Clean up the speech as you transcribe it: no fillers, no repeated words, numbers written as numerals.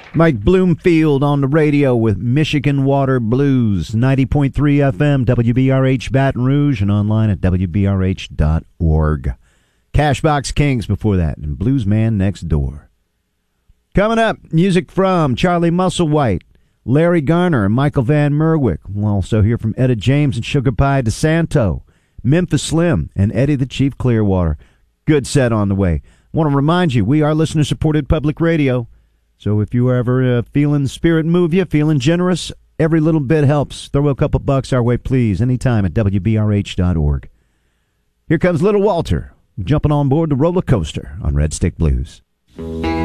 Mike Bloomfield on the radio with Michigan Water Blues, 90.3 FM, WBRH Baton Rouge, and online at WBRH.org. Cashbox Kings before that, and Bluesman Next Door. Coming up, music from Charlie Musselwhite, Larry Garner, and Michael Van Merwick. We'll also hear from Etta James and Sugar Pie DeSanto, Memphis Slim, and Eddie the Chief Clearwater. Good set on the way. I want to remind you, we are listener-supported public radio. So if you are ever feeling the spirit move you, feeling generous, every little bit helps. Throw a couple bucks our way, please, anytime at WBRH.org. Here comes Little Walter, jumping on board the roller coaster on Red Stick Blues.